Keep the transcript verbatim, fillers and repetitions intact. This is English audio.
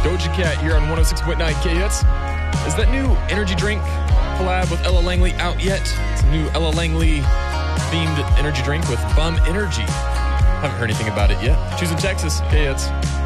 Doja Cat here on one oh six point nine K Hits. Is that new energy drink collab with Ella Langley out yet? It's a new Ella Langley themed energy drink with Bum Energy. Haven't heard anything about it yet. Choosing Texas, K Hits.